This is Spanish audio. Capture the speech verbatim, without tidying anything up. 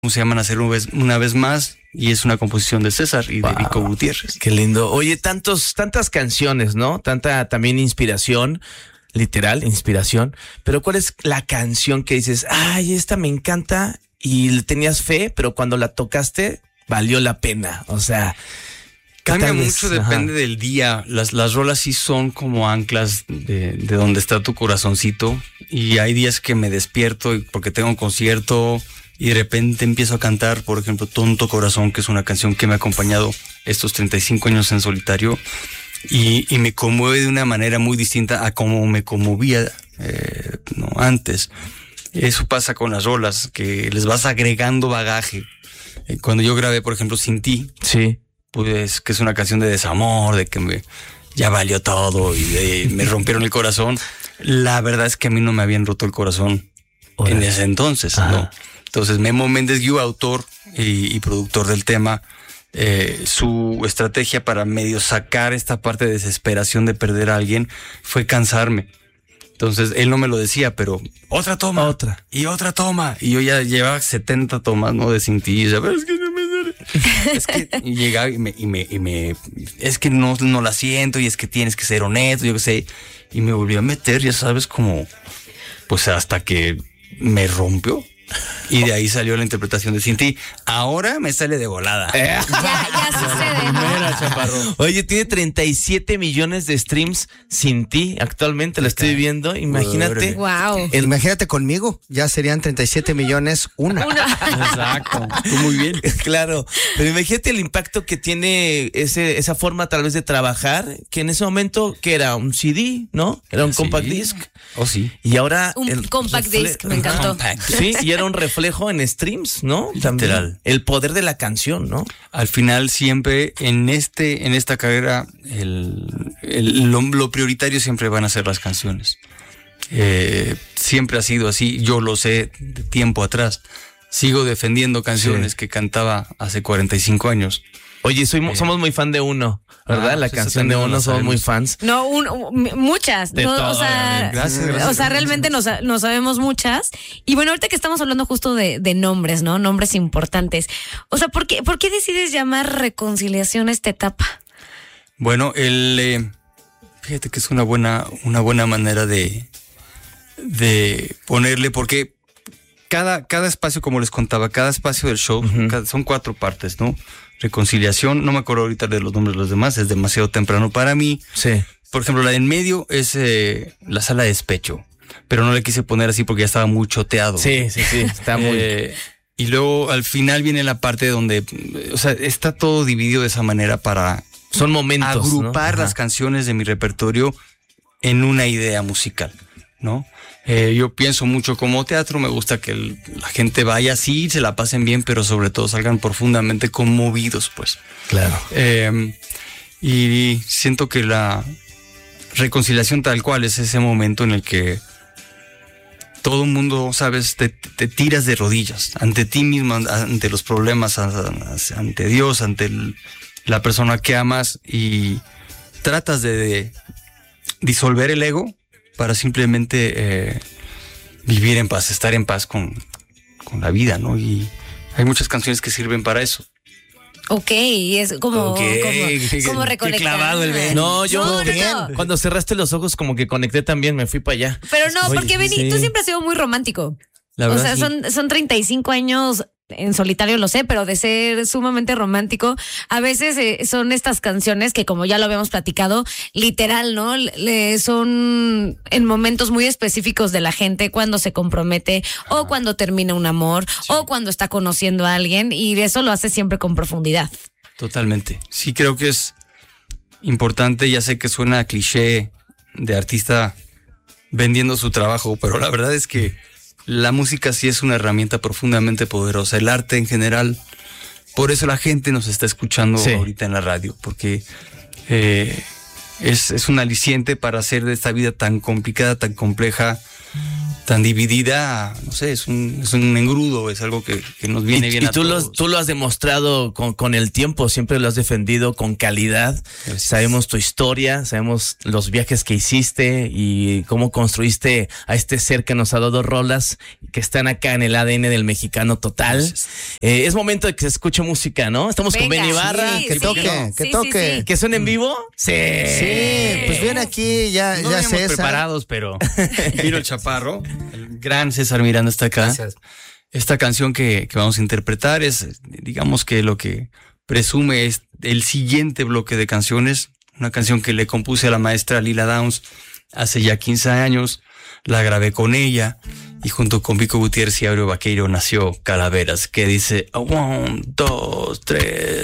se llama Nacer una vez, una vez más, y es una composición de César y wow. de Vico Gutiérrez. Qué lindo. Oye, tantos, tantas canciones, ¿no? Tanta también inspiración, literal, inspiración. Pero ¿cuál es la canción que dices, ay, esta me encanta y le tenías fe, pero cuando la tocaste, valió la pena? O sea, cambia mucho, depende Ajá. del día. Las, las rolas sí son como anclas de, de donde está tu corazoncito. Y hay días que me despierto porque tengo un concierto y de repente empiezo a cantar, por ejemplo, Tonto Corazón, que es una canción que me ha acompañado estos treinta y cinco años en solitario y, y me conmueve de una manera muy distinta a como me conmovía eh, no, antes. Eso pasa con las rolas, que les vas agregando bagaje. Eh, cuando yo grabé, por ejemplo, Sin Ti, sí. pues que es una canción de desamor, de que me ya valió todo y de, me rompieron el corazón. La verdad es que a mí no me habían roto el corazón Hola. en ese entonces, Ajá. ¿no? Entonces, Memo Méndez Guiú, autor y, y productor del tema, eh, su estrategia para medio sacar esta parte de desesperación de perder a alguien fue cansarme. Entonces, él no me lo decía, pero otra toma, otra y otra toma. Y yo ya llevaba setenta tomas, ¿no? De Sin Ti. Es que no me sale. Es que y llegaba y me, y me, y me, es que no, no la siento y es que tienes que ser honesto, yo qué sé. Y me volví a meter, ya sabes, como, pues hasta que me rompió. Y de ahí salió la interpretación de Sin Ti. Ahora me sale de volada. Ya, ya sucede, ¿no? Oye, tiene treinta y siete millones de streams Sin Ti. Actualmente la estoy viendo. Imagínate. Wow. El, imagínate conmigo. Ya serían treinta y siete millones una. Una. Exacto. Tú muy bien. Claro. Pero imagínate el impacto que tiene ese, esa forma tal vez de trabajar, que en ese momento, que era un C D, ¿no? Era un sí. compact disc. Oh, sí. Y ahora. Un el compact refle- disc, me encantó. Compact. Sí, y era un reflejo en streams, ¿no? También literal. El poder de la canción, ¿no? Al final siempre en este en esta carrera el, el lo, lo prioritario siempre van a ser las canciones. Eh, siempre ha sido así, yo lo sé de tiempo atrás. Sigo defendiendo canciones sí. que cantaba hace cuarenta y cinco años. Oye, soy, eh. somos muy fan de Uno, ¿verdad? Ah, la pues canción de Uno, somos muy fans. No, un, muchas. De no, todo, o sea, gracias, gracias, o sea, realmente nos, nos sabemos muchas. Y bueno, ahorita que estamos hablando justo de, de nombres, ¿no? Nombres importantes. O sea, ¿por qué, por qué decides llamar Reconciliación a esta etapa? Bueno, el, eh, fíjate que es una buena, una buena manera de, de ponerle, porque cada, cada espacio, como les contaba, cada espacio del show, uh-huh. cada, son cuatro partes, ¿no? Reconciliación, no me acuerdo ahorita de los nombres de los demás, es demasiado temprano para mí. Sí. Por ejemplo, la de en medio es eh, la sala de despecho, pero no le quise poner así porque ya estaba muy choteado. Sí, sí, sí, está muy... Eh, y luego al final viene la parte donde, o sea, está todo dividido de esa manera para... Son momentos, agrupar, ¿no? Las canciones de mi repertorio en una idea musical, ¿no? Eh, yo pienso mucho como teatro, me gusta que el, la gente vaya así, se la pasen bien, pero sobre todo salgan profundamente conmovidos, pues. Claro. Eh, y siento que la reconciliación tal cual es ese momento en el que todo el mundo, sabes, te, te tiras de rodillas ante ti mismo, ante los problemas, ante Dios, ante el, la persona que amas y tratas de, de disolver el ego para simplemente eh, vivir en paz, estar en paz con, con la vida, ¿no? Y hay muchas canciones que sirven para eso. Ok, es como, okay. como, como reconectar. Qué clavado el Ben. No, yo no, bien. no. Cuando cerraste los ojos como que conecté también, me fui para allá. Pero no, Oye, porque Benny, sí. tú siempre has sido muy romántico. La verdad, o sea, sí. son, son treinta y cinco años en solitario, lo sé, pero de ser sumamente romántico, a veces eh, son estas canciones que, como ya lo habíamos platicado, literal, ¿no? Le, son en momentos muy específicos de la gente, cuando se compromete, Ajá. o cuando termina un amor, sí. o cuando está conociendo a alguien, y eso lo hace siempre con profundidad. Totalmente. Sí, creo que es importante, ya sé que suena a cliché de artista vendiendo su trabajo, pero la verdad es que la música sí es una herramienta profundamente poderosa, el arte en general. Por eso la gente nos está escuchando sí. ahorita en la radio, porque eh, es, es un aliciente para hacer de esta vida tan complicada, tan compleja, tan dividida, no sé, es un, es un engrudo, es algo que, que nos viene y, bien y a tú todos. Lo, tú lo has demostrado con, con el tiempo, siempre lo has defendido con calidad. Gracias. Sabemos tu historia, sabemos los viajes que hiciste y cómo construiste a este ser que nos ha dado rolas que están acá en el A D N del mexicano total. Eh, es momento de que se escuche música, ¿no? Estamos Venga, con Benny Barra. Sí, que sí, toque, sí, que sí, toque. Sí, sí. ¿Que suene en vivo? Sí. Sí, pues viene aquí ya, no ya César. preparados, pero vino el Chaparro, el gran César Miranda está acá. Gracias. Esta canción que, que vamos a interpretar es, digamos que lo que presume es el siguiente bloque de canciones, una canción que le compuse a la maestra Lila Downs hace ya quince años, la grabé con ella y junto con Vico Gutiérrez y Aureo Vaqueiro nació Calaveras, que dice one, dos, tres.